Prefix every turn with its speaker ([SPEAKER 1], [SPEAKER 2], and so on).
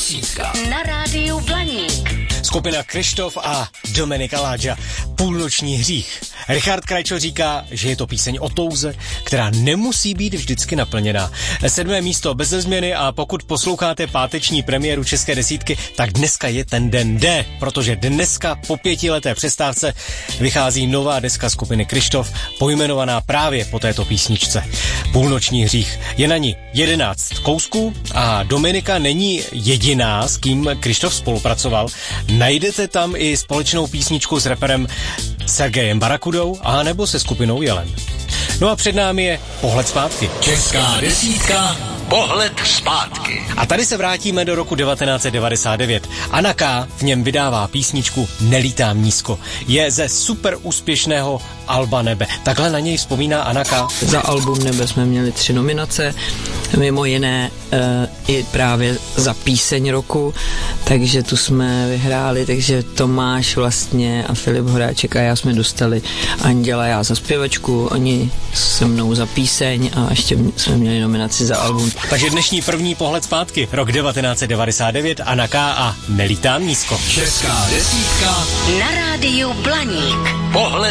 [SPEAKER 1] desítka.
[SPEAKER 2] Na rádiu Blaník.
[SPEAKER 3] Skupina Kryštof a Dominik Aladža. Půlnoční hřích. Richard Krajčo říká, že je to píseň o touze, která nemusí být vždycky naplněná. 7. místo bez změny a pokud posloucháte páteční premiéru České desítky, tak dneska je ten den D, protože dneska po 5leté přestávce vychází nová deska skupiny Kryštof, pojmenovaná právě po této písničce. Půlnoční hřích. Je na ní 11 kousků a Dominika není jediná, s kým Kryštof spolupracoval. Najdete tam i společnou písničku s raperem Sergejem Barakudou a nebo se skupinou Jelen. No a před námi je pohled zpátky.
[SPEAKER 1] Česká desítka, pohled zpátky.
[SPEAKER 3] A tady se vrátíme do roku 1999. Anna K. v něm vydává písničku Nelítám nízko. Je ze super úspěšného alba Nebe. Takhle na něj vzpomíná Anna K.
[SPEAKER 4] Za album Nebe jsme měli 3 nominace, mimo jiné i právě za píseň roku, takže tu jsme vyhráli, takže Tomáš vlastně a Filip Horáček a já jsme dostali Anděla, já za zpěvačku, oni se mnou za píseň a ještě jsme měli nominaci za album.
[SPEAKER 3] Takže dnešní první pohled zpátky, rok 1999, Anna K. a Nelítám nízko.
[SPEAKER 1] Česká desítka
[SPEAKER 2] Na rádiu Blaník.
[SPEAKER 1] pohled